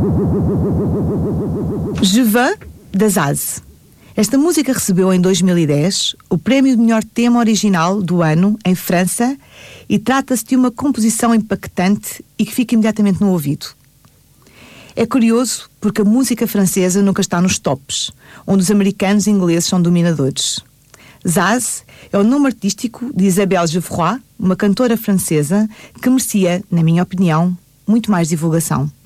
Je veux, da Zaz. Esta música recebeu em 2010 o prémio de melhor tema original do ano em França e trata-se de uma composição impactante e que fica imediatamente no ouvido. É curioso porque a música francesa nunca está nos tops, onde os americanos e ingleses são dominadores. Zaz é o nome artístico de Isabelle Geoffroy, uma cantora francesa que merecia, na minha opinião, muito mais divulgação.